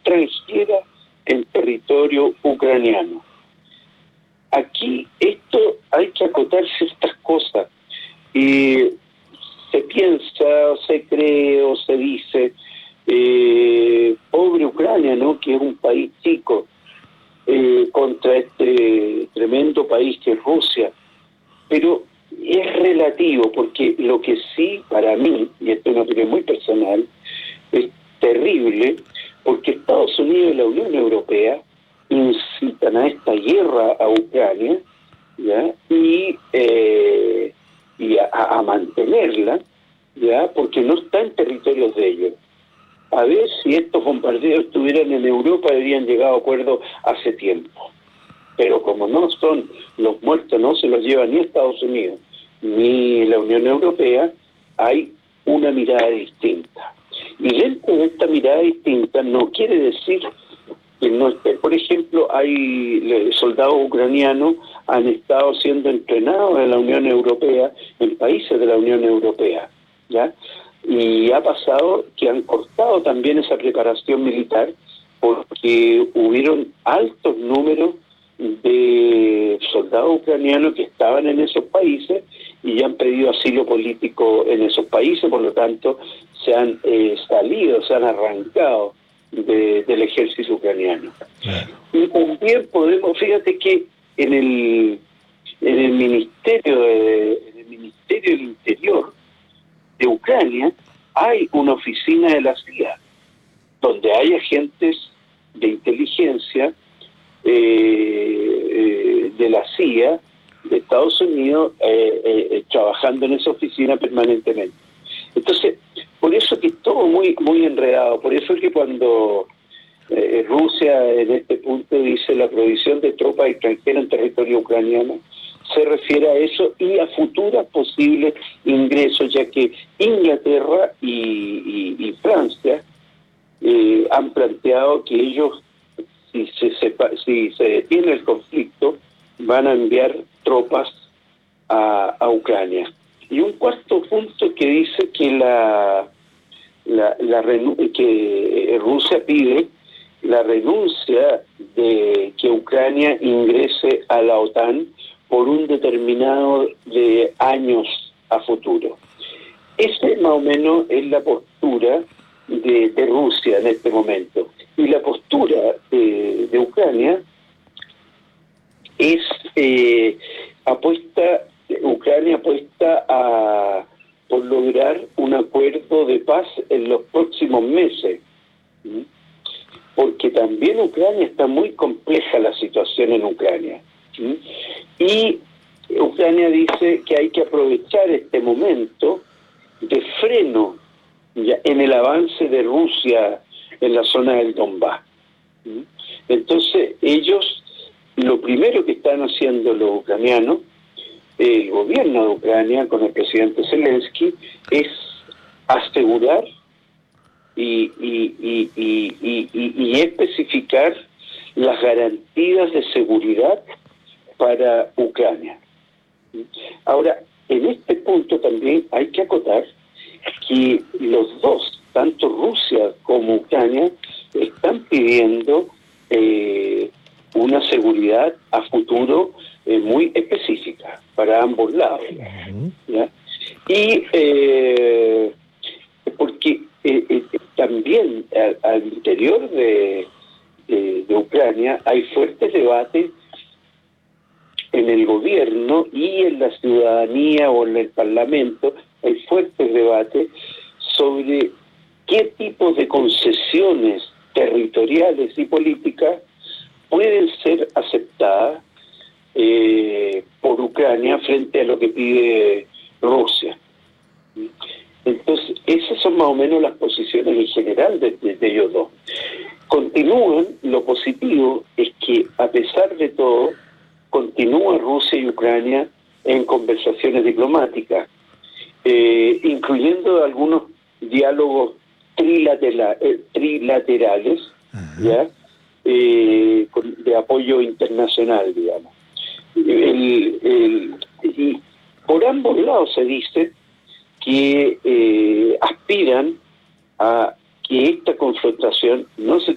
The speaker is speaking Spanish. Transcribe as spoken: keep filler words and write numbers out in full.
extranjera en territorio ucraniano. Aquí esto hay que acotar ciertas cosas. Y se piensa, o se cree, o se dice, eh, pobre Ucrania, ¿no?, que es un país chico, eh, contra este tremendo país que es Rusia. Pero es relativo, porque lo que sí, para mí, y esto es una opinión muy personal, es terrible, porque Estados Unidos y la Unión Europea incitan a esta guerra a Ucrania, ¿ya?, y, eh, y a, a mantenerla, ¿ya?, porque no está en territorios de ellos. A ver, si estos bombardeos estuvieran en Europa, habrían llegado a acuerdos hace tiempo. Pero como no son, los muertos no se los lleva ni Estados Unidos ni la Unión Europea, hay una mirada distinta. Y dentro de esta mirada distinta no quiere decir que no esté. Por ejemplo, hay soldados ucranianos han estado siendo entrenados en la Unión Europea, en países de la Unión Europea, ¿ya? Y ha pasado que han cortado también esa preparación militar porque hubieron altos números de soldados ucranianos que estaban en esos países y han pedido asilo político en esos países, por lo tanto se han eh, salido, se han arrancado de, del ejército ucraniano. Claro. Y también podemos, fíjate que en el en el ministerio de, en el ministerio del Interior de Ucrania hay una oficina de la C I A donde hay agentes de inteligencia eh, eh, de la C I A de Estados Unidos eh, eh, trabajando en esa oficina permanentemente. Entonces, por eso que es todo muy muy enredado, por eso es que cuando eh, Rusia en este punto dice la provisión de tropas extranjeras en territorio ucraniano, se refiere a eso y a futuros posibles ingresos, ya que Inglaterra y, y, y Francia eh, han planteado que ellos, si se, sepa, si se detiene el conflicto, van a enviar tropas a, a Ucrania. Y un cuarto punto que dice que la, la, la que Rusia pide la renuncia de que Ucrania ingrese a la OTAN por un determinado de años a futuro. Esa más o menos es la postura de, de Rusia en este momento. Y la postura de, de Ucrania es eh, apuesta, Ucrania apuesta a por lograr un acuerdo de paz en los próximos meses. ¿Mm? Porque también Ucrania está muy compleja la situación en Ucrania. ¿Mm? Y Ucrania dice que hay que aprovechar este momento de freno ya en el avance de Rusia en la zona del Donbass. ¿Mm? Entonces ellos, lo primero que están haciendo los ucranianos, el gobierno de Ucrania con el presidente Zelensky, es asegurar y, y, y, y, y, y, y especificar las garantías de seguridad para Ucrania. Ahora, en este punto también hay que acotar que los dos, tanto Rusia como Ucrania, están pidiendo eh, una seguridad a futuro eh, muy específica para ambos lados. ¿Ya? Y eh, porque eh, eh, también al, al interior de, de, de Ucrania hay fuertes debates en el gobierno y en la ciudadanía o en el parlamento, hay fuertes debates sobre qué tipos de concesiones territoriales y políticas pueden ser aceptadas eh, por Ucrania frente a lo que pide Rusia. Entonces, esas son más o menos las posiciones en general de, de, de ellos dos. Continúan, lo positivo es que a pesar de todo, continúa Rusia y Ucrania en conversaciones diplomáticas, eh, incluyendo algunos diálogos trilatera, eh, trilaterales, uh-huh. ¿ya? Eh, con, de apoyo internacional, digamos. El, el, y por ambos lados se dice que eh, aspiran a que esta confrontación no se